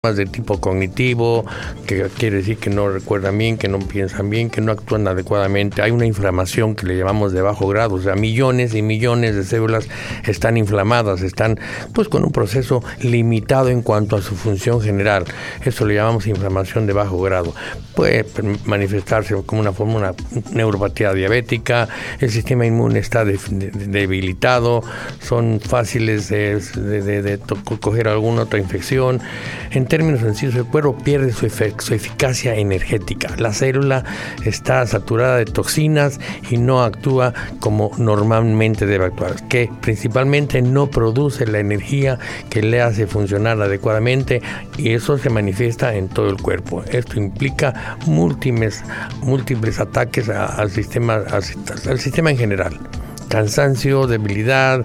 Más de tipo cognitivo, que quiere decir que no recuerdan bien, que no piensan bien, que no actúan adecuadamente. Hay una inflamación que le llamamos de bajo grado, o sea, millones y millones de células están inflamadas, están pues con un proceso limitado en cuanto a su función general. Eso le llamamos inflamación de bajo grado. Puede manifestarse como una neuropatía diabética, el sistema inmune está debilitado, son fáciles de coger alguna otra infección. En términos sencillos, el cuerpo pierde su eficacia energética. La célula está saturada de toxinas y no actúa como normalmente debe actuar, que principalmente no produce la energía que le hace funcionar adecuadamente, y eso se manifiesta en todo el cuerpo. Esto implica múltiples ataques al sistema en general. Cansancio, debilidad,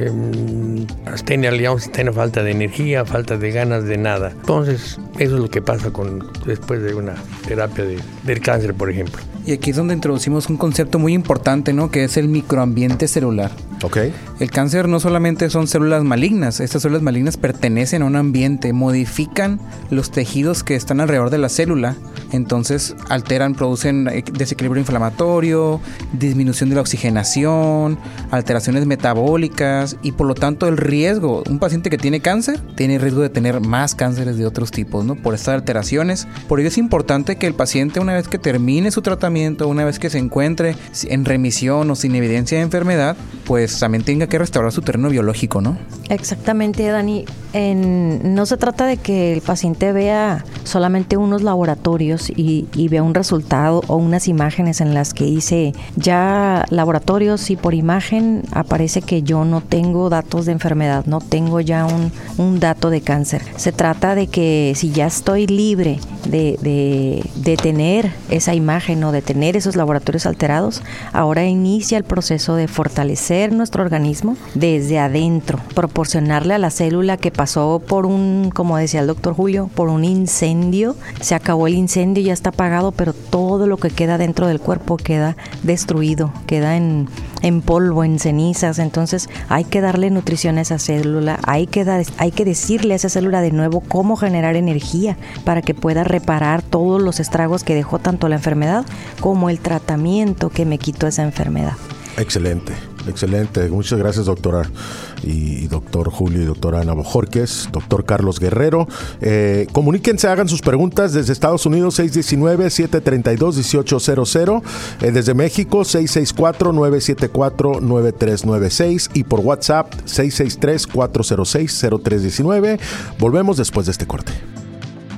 astenia, falta de energía, falta de ganas de nada. Entonces, eso es lo que pasa después de una terapia del cáncer, por ejemplo. Y aquí es donde introducimos un concepto muy importante, ¿no? Que es el microambiente celular. Okay. El cáncer no solamente son células malignas, estas células malignas pertenecen a un ambiente, modifican los tejidos que están alrededor de la célula, entonces producen desequilibrio inflamatorio, disminución de la oxigenación, alteraciones metabólicas, y por lo tanto un paciente que tiene cáncer tiene riesgo de tener más cánceres de otros tipos, ¿no? Por estas alteraciones. Por ello es importante que el paciente, una vez que termine su tratamiento, una vez que se encuentre en remisión o sin evidencia de enfermedad, pues también tenga que restaurar su terreno biológico, ¿no? Exactamente, Dani. No se trata de que el paciente vea solamente unos laboratorios y vea un resultado o unas imágenes en las que dice ya laboratorios y por imagen aparece que yo no tengo datos de enfermedad, no tengo ya un dato de cáncer. Se trata de que si ya estoy libre de tener esa imagen o de tener esos laboratorios alterados, ahora inicia el proceso de fortalecer nuestro organismo desde adentro, proporcionarle a la célula que pasó por como decía el doctor Julio, por un incendio. Se acabó el incendio, ya está apagado, pero todo lo que queda dentro del cuerpo queda destruido, queda en polvo, en cenizas. Entonces hay que darle nutrición a esa célula, hay que decirle a esa célula de nuevo cómo generar energía para que pueda reparar todos los estragos que dejó tanto la enfermedad como el tratamiento que me quitó esa enfermedad. Excelente. Muchas gracias, doctora y doctor Julio y doctora Ana Bojorquez, doctor Carlos Guerrero. Comuníquense, hagan sus preguntas desde Estados Unidos 619-732-1800, desde México 664-974-9396 y por WhatsApp 663-406-0319. Volvemos después de este corte.